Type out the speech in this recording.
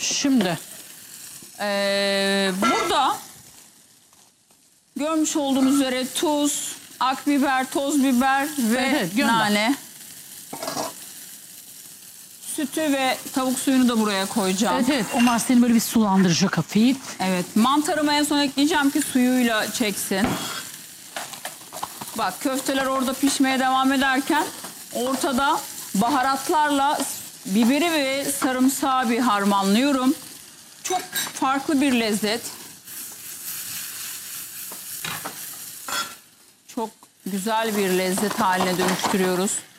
Şimdi burada görmüş olduğunuz üzere tuz, akbiber, toz biber ve Evet, gönder. nane. Sütü ve tavuk suyunu da buraya koyacağım. evet evet, onlar seni böyle bir sulandıracak hafif. Evet, mantarımı en son ekleyeceğim ki suyuyla çeksin. Bak, köfteler orada pişmeye devam ederken ortada baharatlarla biberi ve sarımsağı bir harmanlıyorum. Çok farklı bir lezzet. Çok güzel bir lezzet haline dönüştürüyoruz.